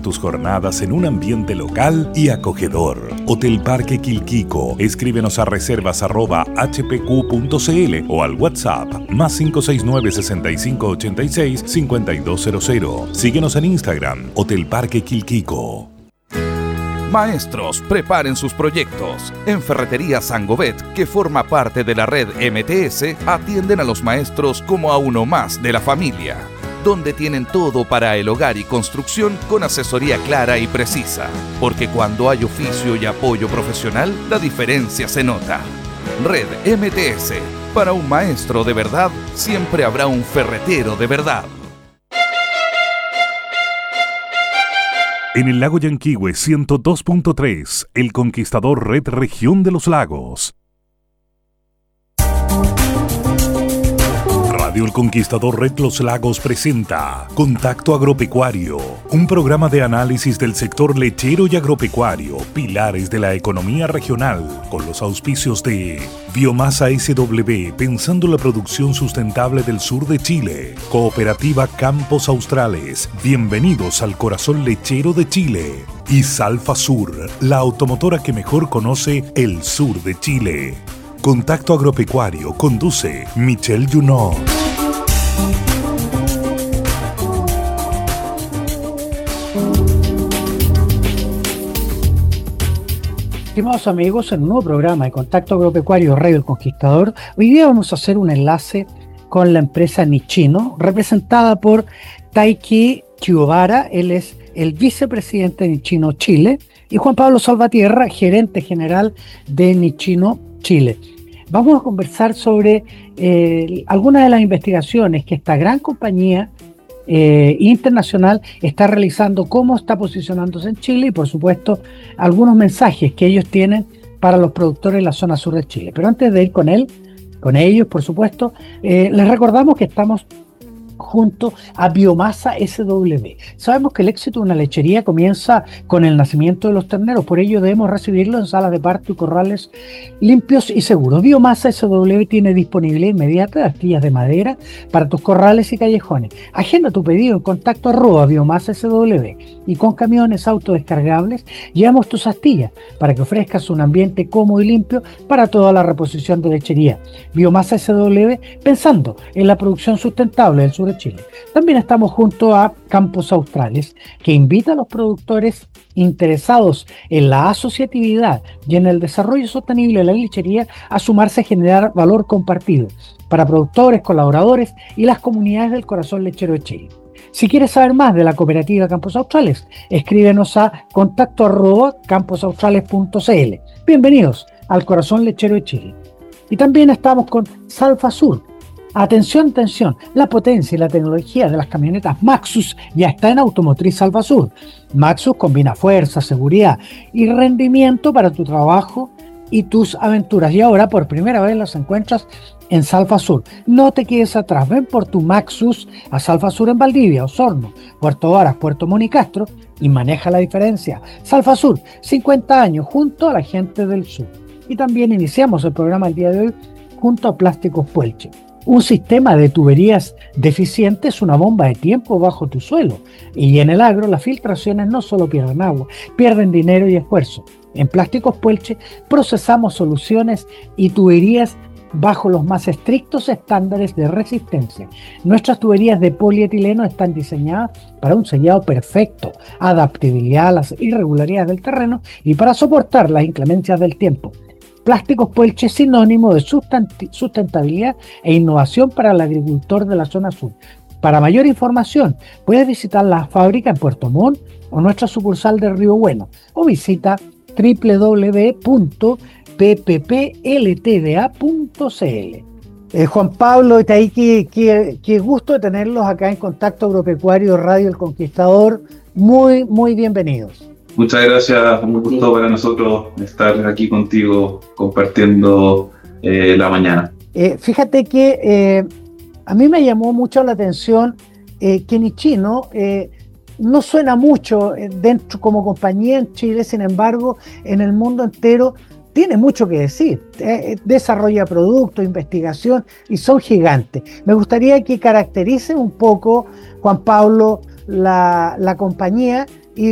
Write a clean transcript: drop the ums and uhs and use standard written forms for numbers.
tus jornadas en un ambiente local y acogedor. Hotel Parque Quilquico. Escríbenos a reservas@hpq.cl o al WhatsApp +569 6586 5200. Síguenos en Instagram, Hotel Parque Quilquico. Maestros, preparen sus proyectos. En Ferretería Sangovet, que forma parte de la red MTS, atienden a los maestros como a uno más de la familia, donde tienen todo para el hogar y construcción con asesoría clara y precisa. Porque cuando hay oficio y apoyo profesional, la diferencia se nota. Red MTS. Para un maestro de verdad, siempre habrá un ferretero de verdad. En el lago Yanquihue 102.3, El Conquistador Red Región de los Lagos. Radio El Conquistador Red Los Lagos presenta Contacto Agropecuario, un programa de análisis del sector lechero y agropecuario, pilares de la economía regional, con los auspicios de Biomasa SW, pensando la producción sustentable del sur de Chile, Cooperativa Campos Australes, bienvenidos al corazón lechero de Chile, y Salfa Sur, la automotora que mejor conoce el sur de Chile. Contacto Agropecuario conduce Michelle Junot. Estimados amigos, en un nuevo programa de Contacto Agropecuario Radio El Conquistador, hoy día vamos a hacer un enlace con la empresa Nichino, representada por Taiki Chiobara. Él es el vicepresidente de Nichino Chile, y Juan Pablo Salvatierra, gerente general de Nichino Chile. Vamos a conversar sobre algunas de las investigaciones que esta gran compañía internacional está realizando, cómo está posicionándose en Chile y, por supuesto, algunos mensajes que ellos tienen para los productores en la zona sur de Chile. Pero antes de ir con ellos, por supuesto, les recordamos que estamos junto a Biomasa SW. Sabemos que el éxito de una lechería comienza con el nacimiento de los terneros, por ello debemos recibirlos en salas de parto y corrales limpios y seguros. Biomasa SW tiene disponibilidad inmediata de astillas de madera para tus corrales y callejones. Agenda tu pedido en contacto @Biomasa SW, y con camiones autodescargables llevamos tus astillas para que ofrezcas un ambiente cómodo y limpio para toda la reposición de lechería. Biomasa SW, pensando en la producción sustentable del sur de Chile. También estamos junto a Campos Australes, que invita a los productores interesados en la asociatividad y en el desarrollo sostenible de la lechería a sumarse a generar valor compartido para productores, colaboradores y las comunidades del corazón lechero de Chile. Si quieres saber más de la cooperativa Campos Australes, escríbenos a contacto@camposaustrales.cl. Bienvenidos al corazón lechero de Chile. Y también estamos con Salfa Sur. Atención, la potencia y la tecnología de las camionetas Maxus ya está en Automotriz Salfa Sur. Maxus combina fuerza, seguridad y rendimiento para tu trabajo y tus aventuras, y ahora por primera vez las encuentras en Salfa Sur. No te quedes atrás, ven por tu Maxus a Salfa Sur en Valdivia, Osorno, Puerto Varas, Puerto Montt y Castro, y maneja la diferencia. Salfa Sur, 50 años junto a la gente del sur. Y también iniciamos el programa el día de hoy junto a Plásticos Puelche. Un sistema de tuberías deficiente es una bomba de tiempo bajo tu suelo, y en el agro las filtraciones no solo pierden agua, pierden dinero y esfuerzo. En Plásticos Puelche procesamos soluciones y tuberías bajo los más estrictos estándares de resistencia. Nuestras tuberías de polietileno están diseñadas para un sellado perfecto, adaptabilidad a las irregularidades del terreno y para soportar las inclemencias del tiempo. Plásticos Puelche es sinónimo de sustentabilidad e innovación para el agricultor de la zona sur. Para mayor información, puedes visitar la fábrica en Puerto Montt o nuestra sucursal de Río Bueno, o visita www.pppltda.cl. Juan Pablo y Taiki, qué gusto de tenerlos acá en Contacto Agropecuario Radio El Conquistador. Muy, muy bienvenidos. Muchas gracias, un gusto para nosotros estar aquí contigo compartiendo la mañana. Fíjate que a mí me llamó mucho la atención que Nichino no suena mucho dentro como compañía en Chile, sin embargo, en el mundo entero tiene mucho que decir. Desarrolla productos, investigación, y son gigantes. Me gustaría que caracterice un poco, Juan Pablo, la compañía,